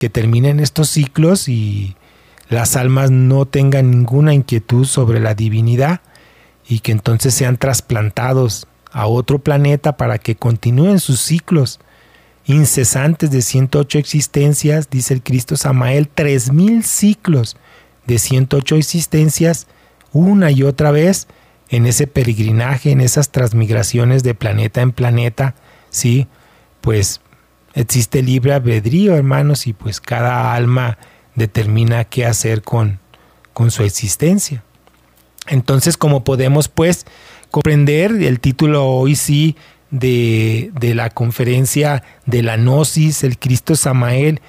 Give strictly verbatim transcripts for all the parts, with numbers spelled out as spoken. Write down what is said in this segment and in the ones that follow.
que terminen estos ciclos y las almas no tengan ninguna inquietud sobre la divinidad y que entonces sean trasplantados a otro planeta para que continúen sus ciclos incesantes de ciento ocho existencias, dice el Cristo Samael, tres mil ciclos de ciento ocho existencias, una y otra vez, en ese peregrinaje, en esas transmigraciones de planeta en planeta, ¿sí? Pues existe libre albedrío, hermanos, y pues cada alma determina qué hacer con, con su existencia. Entonces, como podemos pues comprender, el título hoy sí de, de la conferencia de la Gnosis, el Cristo Samael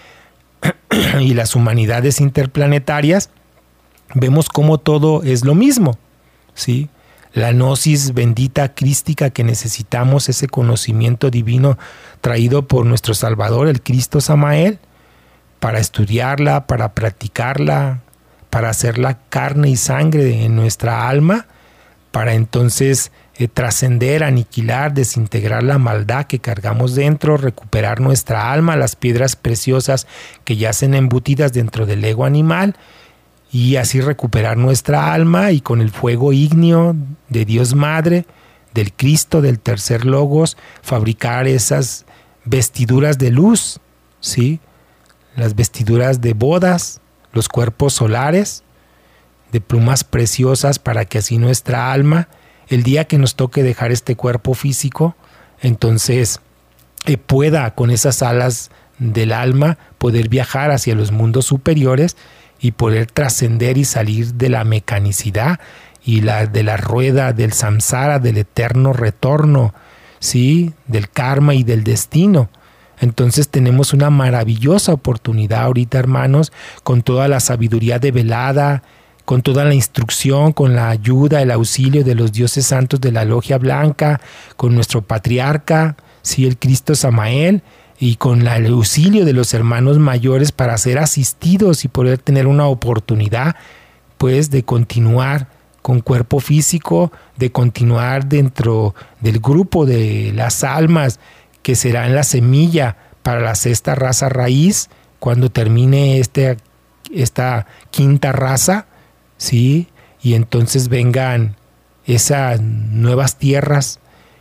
y las humanidades interplanetarias, vemos cómo todo es lo mismo, ¿sí? La gnosis bendita crística que necesitamos, ese conocimiento divino traído por nuestro Salvador, el Cristo Samael, para estudiarla, para practicarla, para hacerla carne y sangre en nuestra alma, para entonces eh, trascender, aniquilar, desintegrar la maldad que cargamos dentro, recuperar nuestra alma, las piedras preciosas que yacen embutidas dentro del ego animal, y así recuperar nuestra alma y con el fuego ígneo de Dios Madre, del Cristo, del tercer Logos, fabricar esas vestiduras de luz, ¿sí? Las vestiduras de bodas, los cuerpos solares, de plumas preciosas para que así nuestra alma, el día que nos toque dejar este cuerpo físico, entonces eh, pueda con esas alas del alma poder viajar hacia los mundos superiores y poder trascender y salir de la mecanicidad y la, de la rueda del samsara, del eterno retorno, ¿sí? Del karma y del destino. Entonces tenemos una maravillosa oportunidad ahorita, hermanos, con toda la sabiduría develada, con toda la instrucción, con la ayuda, el auxilio de los dioses santos de la Logia Blanca, con nuestro patriarca, ¿sí? El Cristo Samael, y con el auxilio de los hermanos mayores para ser asistidos y poder tener una oportunidad pues de continuar con cuerpo físico, de continuar dentro del grupo de las almas que serán la semilla para la sexta raza raíz cuando termine este, esta quinta raza, ¿sí? Y entonces vengan esas nuevas tierras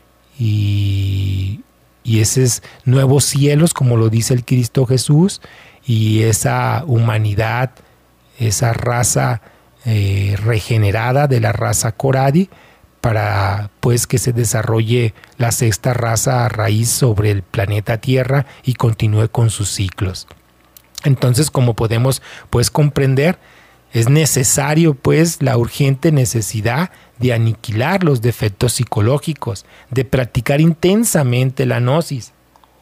y y esos nuevos cielos, como lo dice el Cristo Jesús, y esa humanidad, esa raza eh, regenerada de la raza Coradi, para pues que se desarrolle la sexta raza a raíz sobre el planeta Tierra y continúe con sus ciclos. Entonces, como podemos pues comprender, es necesario pues la urgente necesidad de aniquilar los defectos psicológicos, de practicar intensamente la gnosis.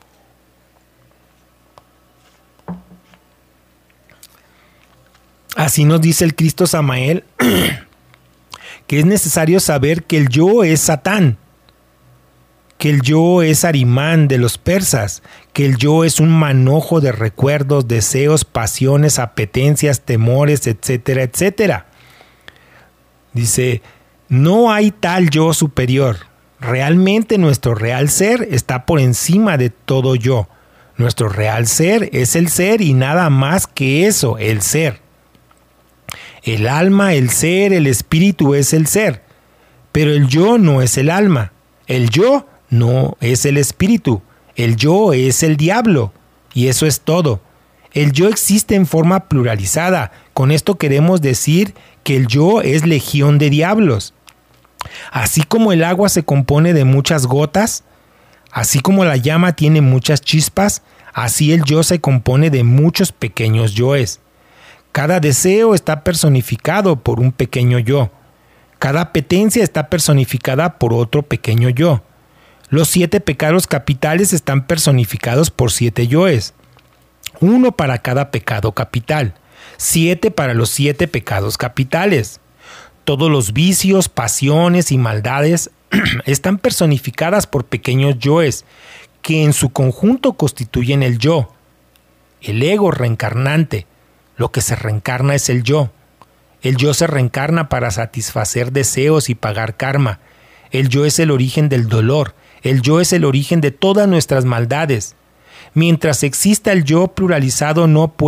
Así nos dice el Cristo Samael que es necesario saber que el yo es Satán, que el yo es Arimán de los persas, que el yo es un manojo de recuerdos, deseos, pasiones, apetencias, temores, etcétera, etcétera. Dice, no hay tal yo superior. Realmente nuestro real ser está por encima de todo yo. Nuestro real ser es el ser y nada más que eso, el ser. El alma, el ser, el espíritu es el ser, pero el yo no es el alma. El yo no es el espíritu, el yo es el diablo, y eso es todo. El yo existe en forma pluralizada. Con esto queremos decir que el yo es legión de diablos. Así como el agua se compone de muchas gotas, así como la llama tiene muchas chispas, así el yo se compone de muchos pequeños yoes. Cada deseo está personificado por un pequeño yo. Cada apetencia está personificada por otro pequeño yo. Los siete pecados capitales están personificados por siete yoes. Uno para cada pecado capital. Siete para los siete pecados capitales. Todos los vicios, pasiones y maldades están personificadas por pequeños yoes, que en su conjunto constituyen el yo. El ego reencarnante. Lo que se reencarna es el yo. El yo se reencarna para satisfacer deseos y pagar karma. El yo es el origen del dolor. El yo es el origen de todas nuestras maldades. Mientras exista el yo pluralizado, no puede